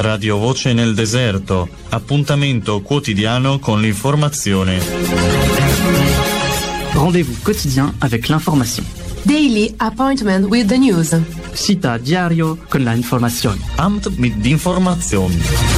Radio Voce nel deserto, appuntamento quotidiano con l'informazione. Rendez-vous quotidien avec l'information. Daily appointment with the news. Cita diario con la informazione. Amt mit Information.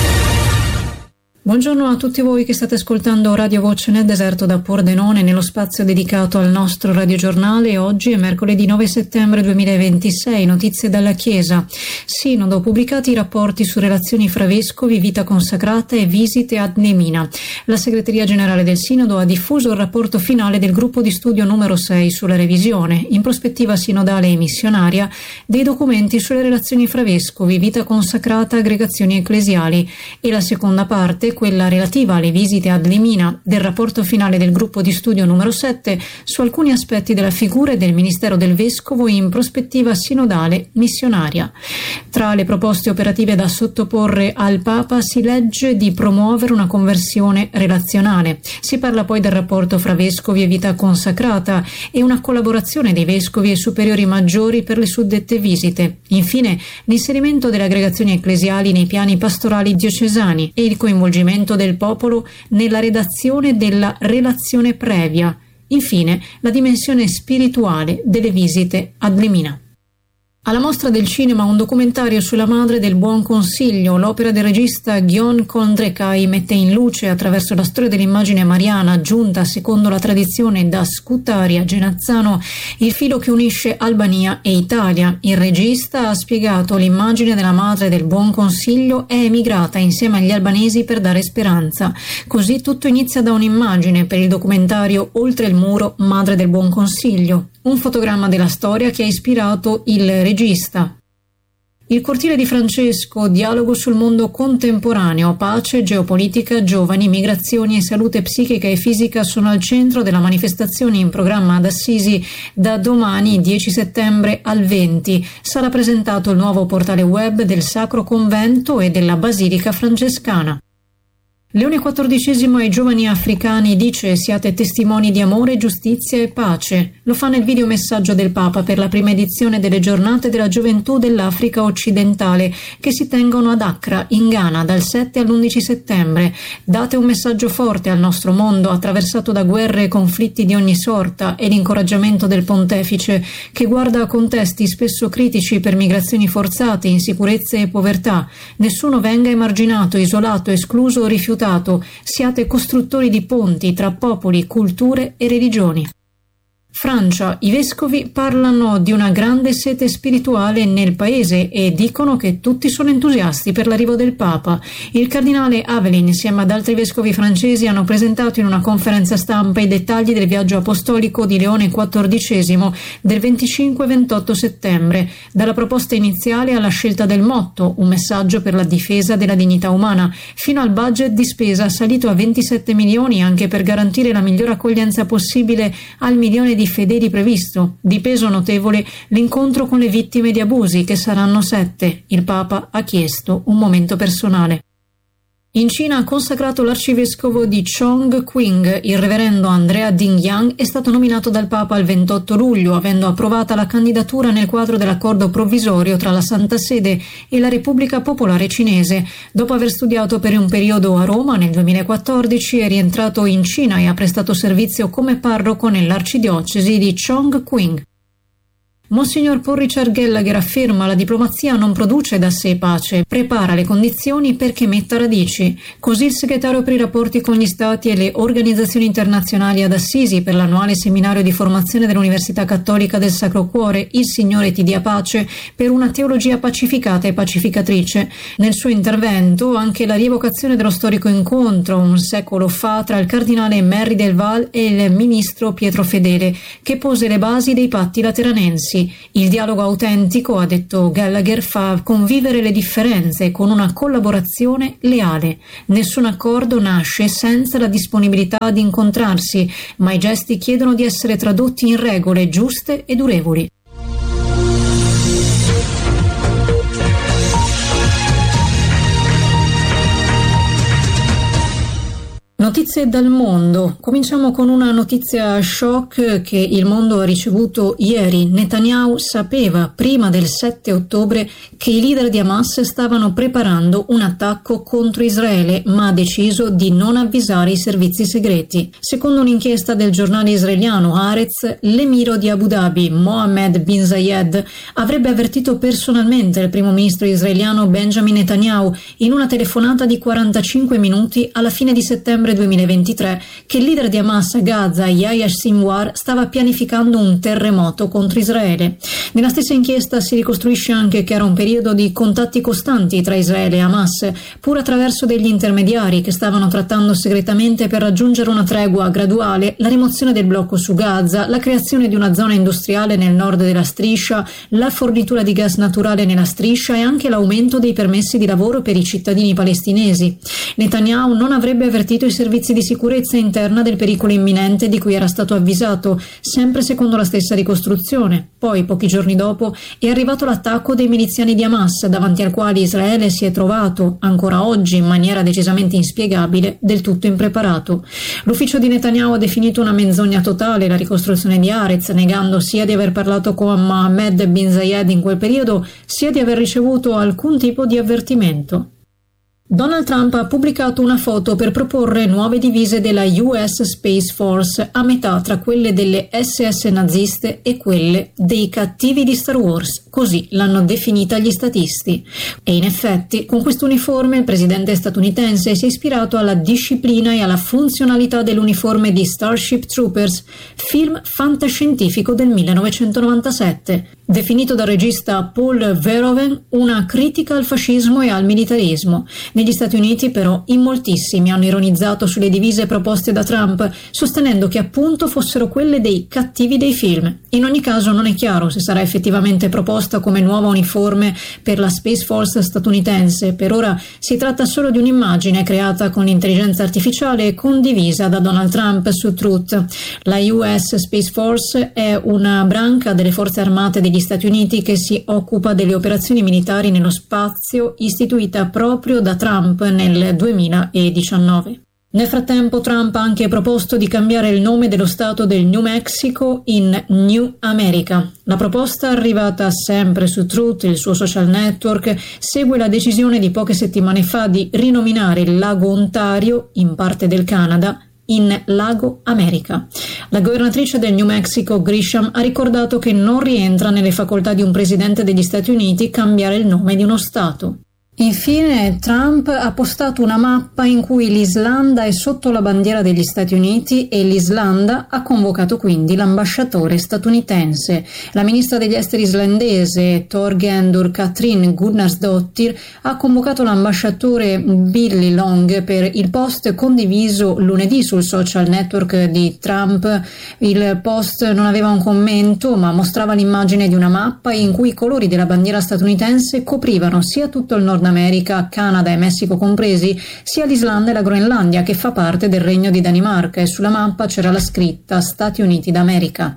Buongiorno a tutti voi che state ascoltando Radio Voce nel deserto da Pordenone, nello spazio dedicato al nostro radiogiornale. Oggi è mercoledì 9 settembre 2026, notizie dalla Chiesa. Sinodo, pubblicati i rapporti su relazioni fra vescovi, vita consacrata e visite ad Nemina. La segreteria generale del Sinodo ha diffuso il rapporto finale del gruppo di studio numero 6 sulla revisione, in prospettiva sinodale e missionaria, dei documenti sulle relazioni fra vescovi, vita consacrata, aggregazioni ecclesiali, e la seconda parte, quella relativa alle visite ad Nemina, del rapporto finale del gruppo di studio numero 7 su alcuni aspetti della figura e del ministero del vescovo in prospettiva sinodale missionaria. Tra le proposte operative da sottoporre al Papa si legge di promuovere una conversione relazionale. Si parla poi del rapporto fra vescovi e vita consacrata e una collaborazione dei vescovi e superiori maggiori per le suddette visite. Infine, l'inserimento delle aggregazioni ecclesiali nei piani pastorali diocesani e il coinvolgimento del popolo nella redazione della relazione previa. Infine, la dimensione spirituale delle visite ad Nemina. Alla Mostra del Cinema un documentario sulla madre del Buon Consiglio. L'opera del regista Ghion Kondrekai mette in luce, attraverso la storia dell'immagine mariana giunta secondo la tradizione da Scutari a Genazzano, il filo che unisce Albania e Italia. Il regista ha spiegato: l'immagine della madre del Buon Consiglio è emigrata insieme agli albanesi per dare speranza. Così tutto inizia da un'immagine per il documentario Oltre il muro, madre del Buon Consiglio. Un fotogramma della storia che ha ispirato il regista. Il cortile di Francesco, dialogo sul mondo contemporaneo, pace, geopolitica, giovani, migrazioni e salute psichica e fisica sono al centro della manifestazione in programma ad Assisi da domani 10 settembre al 20. Sarà presentato il nuovo portale web del Sacro Convento e della Basilica Francescana. Leone XIV ai giovani africani dice: siate testimoni di amore, giustizia e pace. Lo fa nel videomessaggio del Papa per la prima edizione delle giornate della gioventù dell'Africa occidentale che si tengono ad Accra, in Ghana, dal 7 all'11 settembre. Date un messaggio forte al nostro mondo attraversato da guerre e conflitti di ogni sorta, e l'incoraggiamento del pontefice che guarda a contesti spesso critici per migrazioni forzate, insicurezze e povertà. Nessuno venga emarginato, isolato, escluso o rifiutato. Siate costruttori di ponti tra popoli, culture e religioni. Francia, i vescovi parlano di una grande sete spirituale nel paese e dicono che tutti sono entusiasti per l'arrivo del Papa. Il cardinale Avelin insieme ad altri vescovi francesi hanno presentato in una conferenza stampa i dettagli del viaggio apostolico di Leone XIV del 25-28 settembre, dalla proposta iniziale alla scelta del motto, un messaggio per la difesa della dignità umana, fino al budget di spesa salito a 27 milioni anche per garantire la migliore accoglienza possibile al milione di fedeli previsto. Di peso notevole l'incontro con le vittime di abusi, che saranno 7. Il Papa ha chiesto un momento personale. In Cina ha consacrato l'arcivescovo di Chongqing. Il reverendo Andrea Dingyang è stato nominato dal Papa il 28 luglio, avendo approvata la candidatura nel quadro dell'accordo provvisorio tra la Santa Sede e la Repubblica Popolare Cinese. Dopo aver studiato per un periodo a Roma nel 2014, è rientrato in Cina e ha prestato servizio come parroco nell'arcidiocesi di Chongqing. Monsignor Paul Richard Gallagher afferma: la diplomazia non produce da sé pace, prepara le condizioni perché metta radici. Così il segretario per i rapporti con gli stati e le organizzazioni internazionali ad Assisi per l'annuale seminario di formazione dell'Università Cattolica del Sacro Cuore, Il Signore ti dia pace, per una teologia pacificata e pacificatrice. Nel suo intervento anche la rievocazione dello storico incontro un secolo fa tra il cardinale Merry del Val e il ministro Pietro Fedele, che pose le basi dei patti lateranensi. Il dialogo autentico, ha detto Gallagher, fa convivere le differenze con una collaborazione leale. Nessun accordo nasce senza la disponibilità di incontrarsi, ma i gesti chiedono di essere tradotti in regole giuste e durevoli. Notizie Notizie dal mondo. Cominciamo con una notizia shock che il mondo ha ricevuto ieri. Netanyahu sapeva prima del 7 ottobre che i leader di Hamas stavano preparando un attacco contro Israele, ma ha deciso di non avvisare i servizi segreti. Secondo un'inchiesta del giornale israeliano Haaretz, l'emiro di Abu Dhabi, Mohammed bin Zayed, avrebbe avvertito personalmente il primo ministro israeliano Benjamin Netanyahu in una telefonata di 45 minuti alla fine di settembre 2023 che il leader di Hamas a Gaza, Yahya Sinwar, stava pianificando un terremoto contro Israele. Nella stessa inchiesta si ricostruisce anche che era un periodo di contatti costanti tra Israele e Hamas, pur attraverso degli intermediari che stavano trattando segretamente per raggiungere una tregua graduale, la rimozione del blocco su Gaza, la creazione di una zona industriale nel nord della striscia, la fornitura di gas naturale nella striscia e anche l'aumento dei permessi di lavoro per i cittadini palestinesi. Netanyahu non avrebbe avvertito i servizi di sicurezza interna del pericolo imminente di cui era stato avvisato, sempre secondo la stessa ricostruzione. Poi, pochi giorni dopo, è arrivato l'attacco dei miliziani di Hamas, davanti al quale Israele si è trovato, ancora oggi in maniera decisamente inspiegabile, del tutto impreparato. L'ufficio di Netanyahu ha definito una menzogna totale la ricostruzione di Haaretz, negando sia di aver parlato con Mohammed bin Zayed in quel periodo, sia di aver ricevuto alcun tipo di avvertimento. Donald Trump ha pubblicato una foto per proporre nuove divise della US Space Force a metà tra quelle delle SS naziste e quelle dei cattivi di Star Wars, così l'hanno definita gli statisti. E in effetti, con questo uniforme il presidente statunitense si è ispirato alla disciplina e alla funzionalità dell'uniforme di Starship Troopers, film fantascientifico del 1997, definito dal regista Paul Verhoeven una critica al fascismo e al militarismo. Negli Stati Uniti, però, in moltissimi hanno ironizzato sulle divise proposte da Trump, sostenendo che appunto fossero quelle dei cattivi dei film. In ogni caso non è chiaro se sarà effettivamente proposta come nuova uniforme per la Space Force statunitense. Per ora si tratta solo di un'immagine creata con l'intelligenza artificiale e condivisa da Donald Trump su Truth. La US Space Force è una branca delle forze armate degli Stati Uniti che si occupa delle operazioni militari nello spazio, istituita proprio da Trump nel 2019. Nel frattempo Trump ha anche proposto di cambiare il nome dello stato del New Mexico in New America. La proposta, arrivata sempre su Truth, il suo social network, segue la decisione di poche settimane fa di rinominare il lago Ontario, in parte del Canada, in Lago America. La governatrice del New Mexico, Grisham, ha ricordato che non rientra nelle facoltà di un presidente degli Stati Uniti cambiare il nome di uno stato. Infine, Trump ha postato una mappa in cui l'Islanda è sotto la bandiera degli Stati Uniti e l'Islanda ha convocato quindi l'ambasciatore statunitense. La ministra degli esteri islandese, Thorgerður Katrín Gunnarsdóttir, ha convocato l'ambasciatore Billy Long per il post condiviso lunedì sul social network di Trump. Il post non aveva un commento, ma mostrava l'immagine di una mappa in cui i colori della bandiera statunitense coprivano sia tutto il Nord America, Canada e Messico compresi, sia l'Islanda e la Groenlandia, che fa parte del Regno di Danimarca, e sulla mappa c'era la scritta Stati Uniti d'America.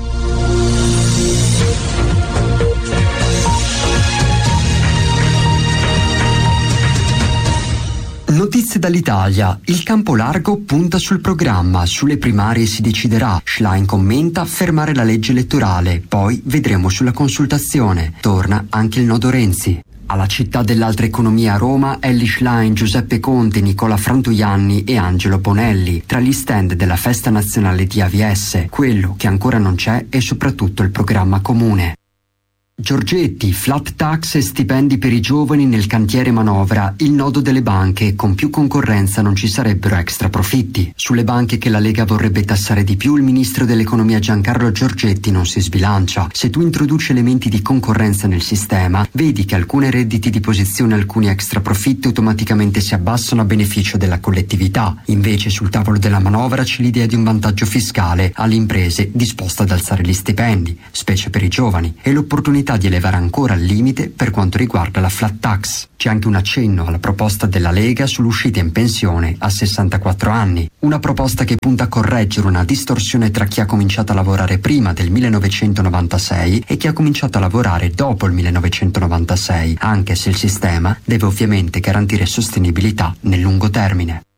Notizie dall'Italia. Il campo largo punta sul programma. Sulle primarie si deciderà. Schlein commenta fermare la legge elettorale. Poi vedremo sulla consultazione. Torna anche il nodo Renzi. Alla città dell'altra economia a Roma, Elly Schlein, Giuseppe Conte, Nicola Frantoianni e Angelo Bonelli, tra gli stand della festa nazionale di AVS. Quello che ancora non c'è è soprattutto il programma comune. Giorgetti, flat tax e stipendi per i giovani nel cantiere manovra, il nodo delle banche, con più concorrenza non ci sarebbero extra profitti. Sulle banche che la Lega vorrebbe tassare di più, il ministro dell'economia Giancarlo Giorgetti non si sbilancia. Se tu introduci elementi di concorrenza nel sistema, vedi che alcuni redditi di posizione, alcuni extra profitti automaticamente si abbassano a beneficio della collettività. Invece sul tavolo della manovra c'è l'idea di un vantaggio fiscale alle imprese disposte ad alzare gli stipendi, specie per i giovani, e l'opportunità di elevare ancora il limite per quanto riguarda la flat tax. C'è anche un accenno alla proposta della Lega sull'uscita in pensione a 64 anni, una proposta che punta a correggere una distorsione tra chi ha cominciato a lavorare prima del 1996 e chi ha cominciato a lavorare dopo il 1996, anche se il sistema deve ovviamente garantire sostenibilità nel lungo termine.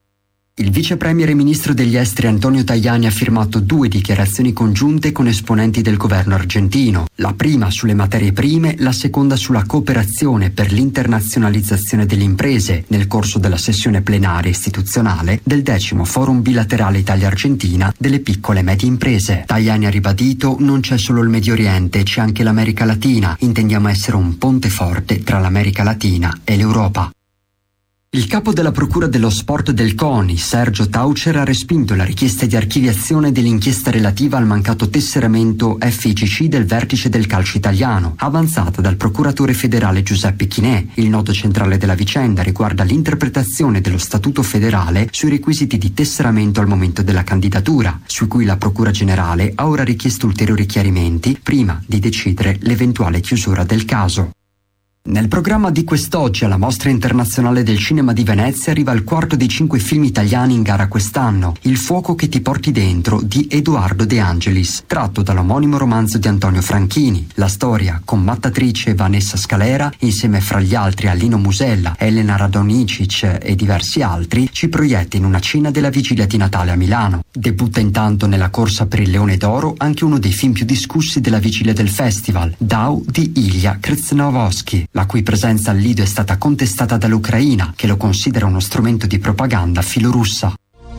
Il vice premier e ministro degli esteri Antonio Tajani ha firmato 2 dichiarazioni congiunte con esponenti del governo argentino, la prima sulle materie prime, la seconda sulla cooperazione per l'internazionalizzazione delle imprese nel corso della sessione plenaria istituzionale del 10° Forum bilaterale Italia-Argentina delle piccole e medie imprese. Tajani ha ribadito: non c'è solo il Medio Oriente, c'è anche l'America Latina, intendiamo essere un ponte forte tra l'America Latina e l'Europa. Il capo della Procura dello Sport del CONI, Sergio Taucer, ha respinto la richiesta di archiviazione dell'inchiesta relativa al mancato tesseramento FIGC del vertice del calcio italiano, avanzata dal procuratore federale Giuseppe Chinè. Il nodo centrale della vicenda riguarda l'interpretazione dello Statuto federale sui requisiti di tesseramento al momento della candidatura, su cui la Procura Generale ha ora richiesto ulteriori chiarimenti prima di decidere l'eventuale chiusura del caso. Nel programma di quest'oggi alla Mostra Internazionale del Cinema di Venezia arriva il quarto dei 5 film italiani in gara quest'anno, Il fuoco che ti porti dentro di Edoardo De Angelis, tratto dall'omonimo romanzo di Antonio Franchini. La storia, con mattatrice Vanessa Scalera, insieme fra gli altri a Lino Musella, Elena Radonicic e diversi altri, ci proietta in una cena della vigilia di Natale a Milano. Debutta intanto nella corsa per il Leone d'Oro anche uno dei film più discussi della vigilia del festival, Dao di Ilya Krznavoski, la cui presenza al Lido è stata contestata dall'Ucraina, che lo considera uno strumento di propaganda filorussa.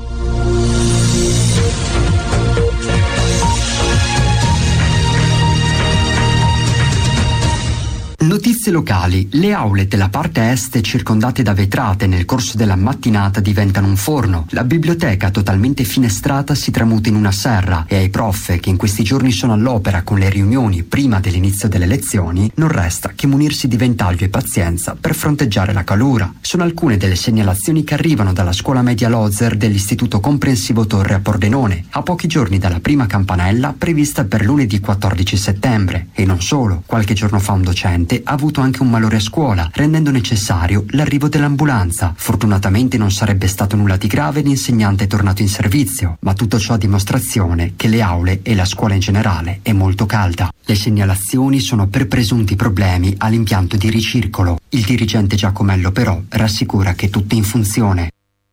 Notizie locali. Le aule della parte est circondate da vetrate nel corso della mattinata diventano un forno. La biblioteca totalmente finestrata si tramuta in una serra e ai prof che in questi giorni sono all'opera con le riunioni prima dell'inizio delle lezioni non resta che munirsi di ventaglio e pazienza per fronteggiare la calura. Sono alcune delle segnalazioni che arrivano dalla scuola media Lozer dell'Istituto Comprensivo Torre a Pordenone, a pochi giorni dalla prima campanella prevista per lunedì 14 settembre. E non solo, qualche giorno fa un docente ha avuto anche un malore a scuola, rendendo necessario l'arrivo dell'ambulanza. Fortunatamente non sarebbe stato nulla di grave e l'insegnante è tornato in servizio, ma tutto ciò a dimostrazione che le aule e la scuola in generale è molto calda. Le segnalazioni sono per presunti problemi all'impianto di ricircolo. Il dirigente Giacomello però rassicura che tutto è in funzione.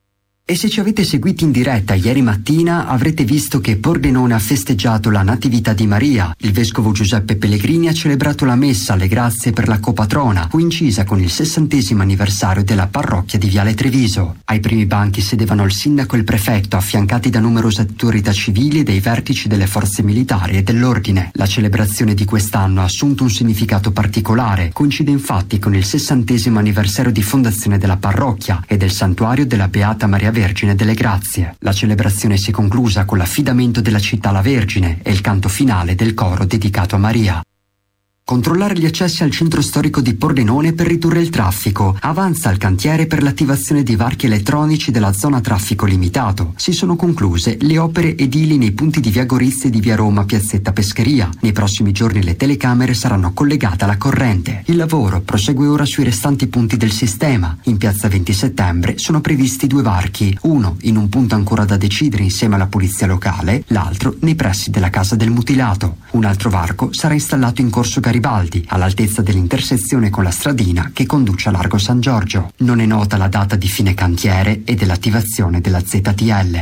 E se ci avete seguiti in diretta ieri mattina avrete visto che Pordenone ha festeggiato la Natività di Maria. Il vescovo Giuseppe Pellegrini ha celebrato la messa alle grazie per la copatrona, coincisa con il 60° anniversario della parrocchia di Viale Treviso. Ai primi banchi sedevano il sindaco e il prefetto, affiancati da numerose autorità civili e dei vertici delle forze militari e dell'ordine. La celebrazione di quest'anno ha assunto un significato particolare. Coincide infatti con il 60° anniversario di fondazione della parrocchia e del santuario della Beata Maria Vergine delle Grazie. La celebrazione si è conclusa con l'affidamento della città alla Vergine e il canto finale del coro dedicato a Maria. Controllare gli accessi al centro storico di Pordenone per ridurre il traffico. Avanza il cantiere per l'attivazione dei varchi elettronici della zona traffico limitato. Si sono concluse le opere edili nei punti di via Gorizia e di via Roma Piazzetta Pescheria. Nei prossimi giorni le telecamere saranno collegate alla corrente. Il lavoro prosegue ora sui restanti punti del sistema. In piazza 20 settembre sono previsti 2 varchi, uno in un punto ancora da decidere insieme alla polizia locale, l'altro nei pressi della Casa del Mutilato. Un altro varco sarà installato in corso Garibaldi, all'altezza dell'intersezione con la stradina che conduce a Largo San Giorgio. Non è nota la data di fine cantiere e dell'attivazione della ZTL.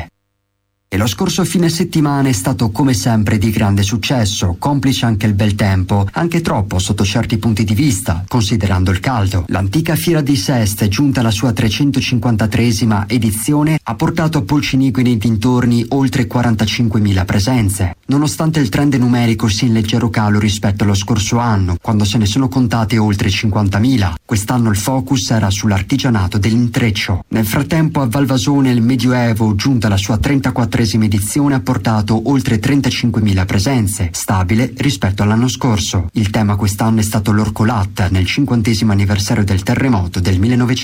E lo scorso fine settimana è stato come sempre di grande successo, complice anche il bel tempo, anche troppo sotto certi punti di vista, considerando il caldo. L'antica Fiera di Sest, giunta alla sua 353esima edizione, ha portato a Polcinico e nei dintorni oltre 45.000 presenze. Nonostante il trend numerico sia in leggero calo rispetto allo scorso anno, quando se ne sono contate oltre 50.000, quest'anno il focus era sull'artigianato dell'intreccio. Nel frattempo a Valvasone il Medioevo, giunta alla sua 34esima edizione, ha portato oltre 35.000 presenze, stabile rispetto all'anno scorso. Il tema quest'anno è stato l'Orcolat, nel 50° anniversario del terremoto del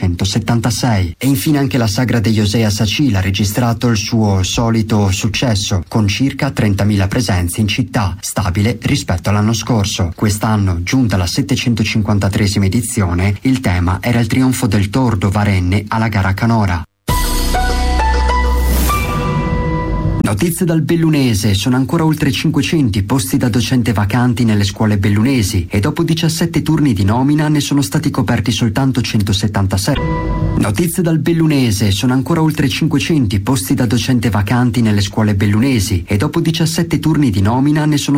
1976. E infine anche la Sagra degli Osei a Sacile ha registrato il suo solito successo, con circa 30.000 presenze in città, stabile rispetto all'anno scorso. Quest'anno, giunta alla 753esima edizione, il tema era il trionfo del Tordo Varenne alla gara Canora. Notizie dal Bellunese, sono ancora oltre 500 i posti da docente vacanti nelle scuole bellunesi e dopo 17 turni di nomina ne sono stati coperti soltanto 176. Notizie dal Bellunese, sono ancora oltre 500 i posti da docente vacanti nelle scuole bellunesi e dopo 17 turni di nomina ne sono